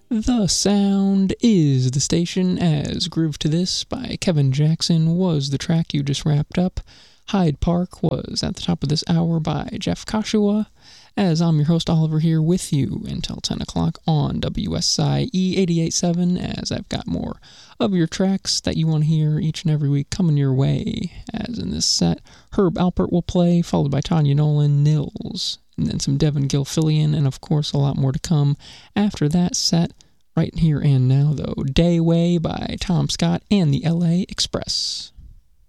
The sound is the station, as Groove to This by Kevin Jackson was the track you just wrapped up. Hyde Park was at the top of this hour by Jeff Kashua, as I'm your host Oliver here with you until 10 o'clock on WSI E88.7, as I've got more of your tracks that you want to hear each and every week coming your way. As in this set, Herb Alpert will play, followed by Tanya Nolan, Nils, and then some Devin Gilfillian, and of course a lot more to come after that set. Right here and now, though, Dayway by Tom Scott and the LA Express.